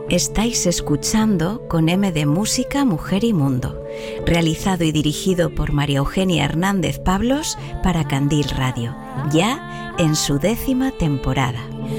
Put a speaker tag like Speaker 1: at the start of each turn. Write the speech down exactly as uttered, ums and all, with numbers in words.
Speaker 1: Estáis escuchando Con M de Música, Mujer y Mundo, realizado y dirigido por María Eugenia Hernández Pablos para Candil Radio, ya en su décima temporada.